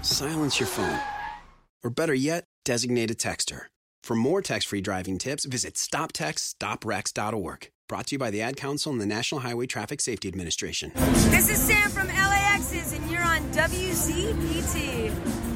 silence your phone. Or better yet, designate a texter. For more text-free driving tips, visit stoptextstoprex.org. Brought to you by the Ad Council and the National Highway Traffic Safety Administration. This is Sam from LAX's, and you're on WZPT.